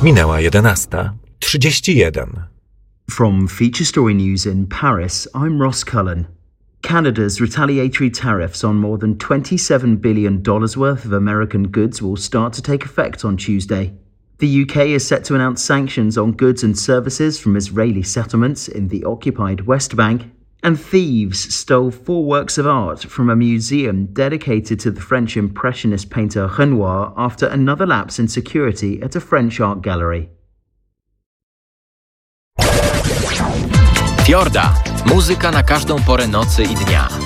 Minęła 11:31. From Feature Story News in Paris, I'm Ross Cullen. Canada's retaliatory tariffs on more than $27 billion worth of American goods will start to take effect on Tuesday. The UK is set to announce sanctions on goods and services from Israeli settlements in the occupied West Bank, and thieves stole 4 works of art from a museum dedicated to the French Impressionist painter Renoir after another lapse in security at a French art gallery. Fiorda. Muzyka na każdą porę nocy i dnia.